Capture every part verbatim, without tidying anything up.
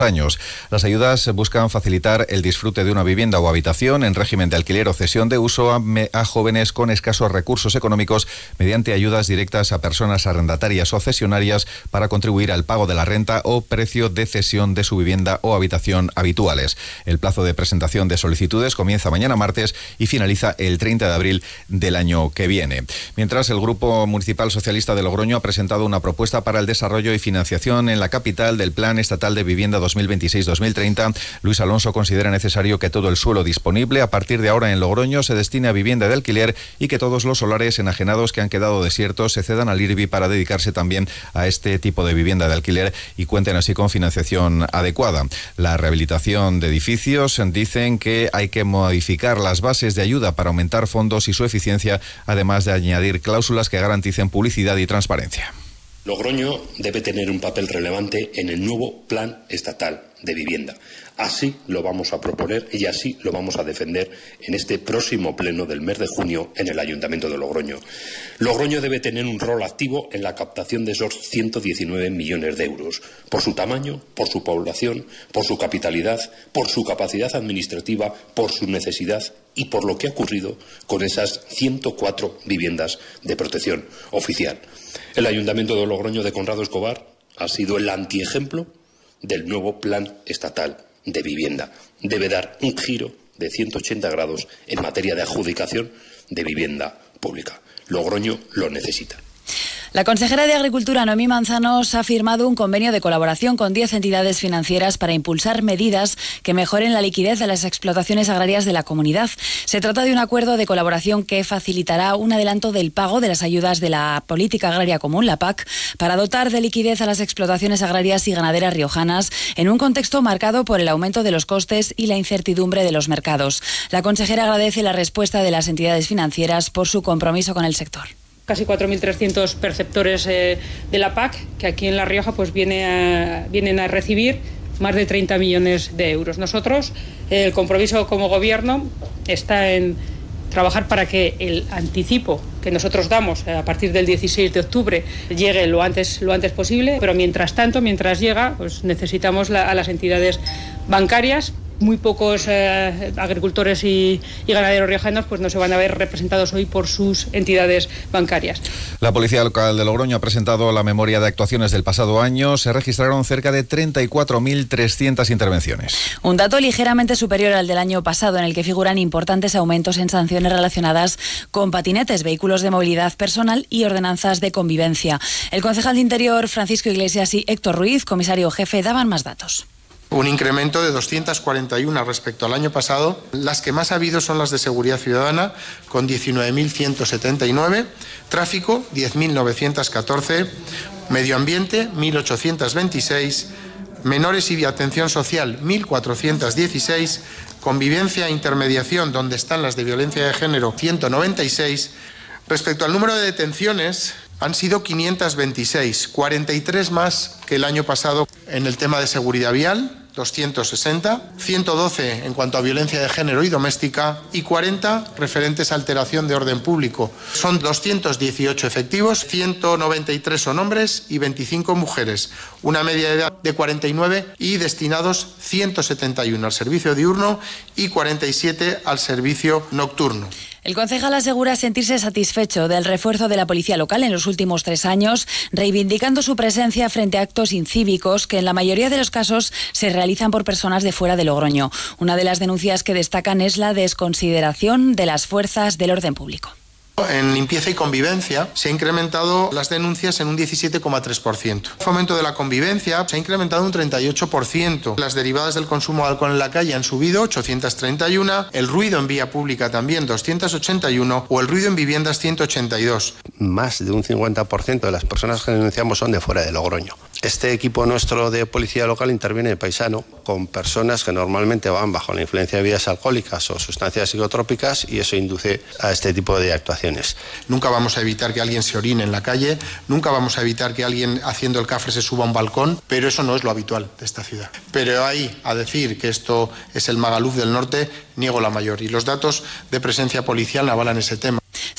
años. Las ayudas buscan facilitar el disfrute de una vivienda o habitación en régimen de alquiler o cesión de uso a, me, a jóvenes con escasos recursos económicos mediante ayudas directas a personas arrendatarias o cesionarias para contribuir al pago de la renta o precio de cesión de su vivienda o habitación habituales. El plazo de presentación de solicitudes comienza mañana martes y finaliza el treinta de abril del año que viene. Mientras, el Grupo Municipal Socialista de Logroño ha presentado una propuesta para el desarrollo y financiación en la capital del Plan Estatal de Vivienda dos mil veintiséis dos mil treinta. Luis Alonso considera necesario que todo el suelo disponible a partir de ahora en Logroño se destine a vivienda de alquiler y que todos los solares enajenados que han quedado desiertos se cedan al I R B I para dedicarse también a este tipo de vivienda de alquiler y cuenten así con financiación adecuada. La rehabilitación de edificios, dicen que hay que modificar las bases de ayuda para aumentar fondos y su eficiencia, además de añadir cláusulas que garanticen publicidad y transparencia. Logroño debe tener un papel relevante en el nuevo Plan Estatal de Vivienda. Así lo vamos a proponer y así lo vamos a defender en este próximo pleno del mes de junio en el Ayuntamiento de Logroño. Logroño debe tener un rol activo en la captación de esos ciento diecinueve millones de euros, por su tamaño, por su población, por su capitalidad, por su capacidad administrativa, por su necesidad y por lo que ha ocurrido con esas ciento cuatro viviendas de protección oficial. El Ayuntamiento de Logroño de Conrado Escobar ha sido el antiejemplo del nuevo Plan Estatal de Vivienda. Debe dar un giro de ciento ochenta grados en materia de adjudicación de vivienda pública. Logroño lo necesita. La consejera de Agricultura, Noemí Manzanos, ha firmado un convenio de colaboración con diez entidades financieras para impulsar medidas que mejoren la liquidez de las explotaciones agrarias de la comunidad. Se trata de un acuerdo de colaboración que facilitará un adelanto del pago de las ayudas de la Política Agraria Común, la P A C, para dotar de liquidez a las explotaciones agrarias y ganaderas riojanas en un contexto marcado por el aumento de los costes y la incertidumbre de los mercados. La consejera agradece la respuesta de las entidades financieras por su compromiso con el sector. Casi cuatro mil trescientos perceptores eh, de la P A C, que aquí en La Rioja pues viene a, vienen a recibir más de treinta millones de euros. Nosotros, eh, el compromiso como Gobierno está en trabajar para que el anticipo que nosotros damos a partir del dieciséis de octubre llegue lo antes, lo antes posible, pero mientras tanto, mientras llega, pues necesitamos la, a las entidades bancarias. Muy pocos eh, agricultores y, y ganaderos riojanos pues no se van a ver representados hoy por sus entidades bancarias. La Policía Local de Logroño ha presentado la memoria de actuaciones del pasado año. Se registraron cerca de treinta y cuatro mil trescientas intervenciones. Un dato ligeramente superior al del año pasado, en el que figuran importantes aumentos en sanciones relacionadas con patinetes, vehículos de movilidad personal y ordenanzas de convivencia. El concejal de Interior, Francisco Iglesias, y Héctor Ruiz, comisario jefe, daban más datos. Un incremento de doscientas cuarenta y uno respecto al año pasado. Las que más ha habido son las de seguridad ciudadana, con diecinueve mil ciento setenta y nueve, tráfico, diez mil novecientos catorce, medio ambiente, mil ochocientos veintiséis, menores y de atención social, mil cuatrocientos dieciséis, convivencia e intermediación, donde están las de violencia de género, ciento noventa y seis. Respecto al número de detenciones, han sido quinientos veintiséis, cuarenta y tres más que el año pasado en el tema de seguridad vial, doscientos sesenta, ciento doce en cuanto a violencia de género y doméstica y cuarenta referentes a alteración de orden público. Son doscientos dieciocho efectivos, ciento noventa y tres son hombres y veinticinco mujeres, una media de edad de cuarenta y nueve y destinados ciento setenta y uno al servicio diurno y cuarenta y siete al servicio nocturno. El concejal asegura sentirse satisfecho del refuerzo de la policía local en los últimos tres años, reivindicando su presencia frente a actos incívicos que en la mayoría de los casos se realizan por personas de fuera de Logroño. Una de las denuncias que destacan es la desconsideración de las fuerzas del orden público. En limpieza y convivencia se han incrementado las denuncias en un diecisiete coma tres por ciento. El fomento de la convivencia se ha incrementado un treinta y ocho por ciento. Las derivadas del consumo de alcohol en la calle han subido ochocientos treinta y uno, el ruido en vía pública también doscientos ochenta y uno o el ruido en viviendas ciento ochenta y dos. Más de un cincuenta por ciento de las personas que denunciamos son de fuera de Logroño. Este equipo nuestro de policía local interviene de paisano con personas que normalmente van bajo la influencia de bebidas alcohólicas o sustancias psicotrópicas y eso induce a este tipo de actuaciones. Nunca vamos a evitar que alguien se orine en la calle, nunca vamos a evitar que alguien haciendo el cafre se suba a un balcón, pero eso no es lo habitual de esta ciudad. Pero ahí, a decir que esto es el Magaluf del norte, niego la mayor y los datos de presencia policial avalan ese tema.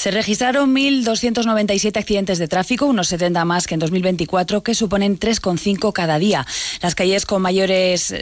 Se registraron mil doscientos noventa y siete accidentes de tráfico, unos setenta más que en dos mil veinticuatro, que suponen tres coma cinco cada día. Las calles con mayores